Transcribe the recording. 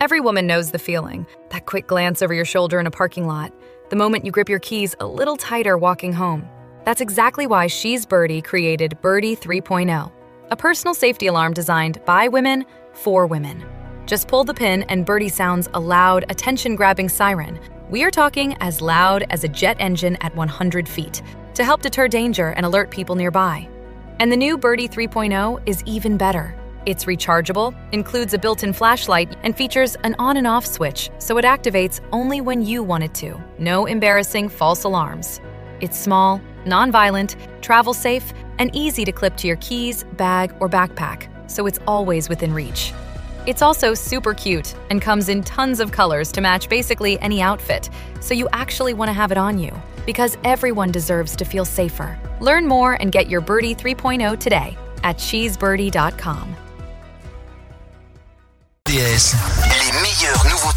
Every woman knows the feeling, that quick glance over your shoulder in a parking lot, the moment you grip your keys a little tighter walking home. That's exactly why She's Birdie created Birdie 3.0, a personal safety alarm designed by women for women. Just pull the pin and Birdie sounds a loud, attention-grabbing siren. We are talking as loud as a jet engine at 100 feet to help deter danger and alert people nearby. And the new Birdie 3.0 is even better. It's rechargeable, includes a built-in flashlight, and features an on and off switch, so it activates only when you want it to. No embarrassing false alarms. It's small, non-violent, travel safe, and easy to clip to your keys, bag, or backpack, so it's always within reach. It's also super cute and comes in tons of colors to match basically any outfit, so you actually want to have it on you, because everyone deserves to feel safer. Learn more and get your Birdie 3.0 today at shesbirdie.com. Les meilleurs nouveaux